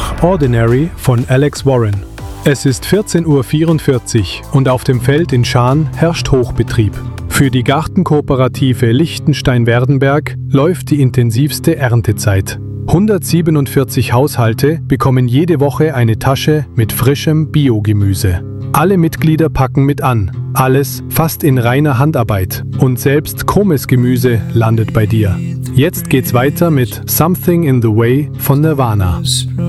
nach Ordinary von Alex Warren. Es ist 14:44 Uhr und auf dem Feld in Schaan herrscht Hochbetrieb. Für die Gartenkooperative Liechtenstein-Werdenberg läuft die intensivste Erntezeit. 147 Haushalte bekommen jede Woche eine Tasche mit frischem Biogemüse. Alle Mitglieder packen mit an. Alles fast in reiner Handarbeit. Und selbst Komes-Gemüse landet bei dir. Jetzt geht's weiter mit Something in the Way von Nirvana.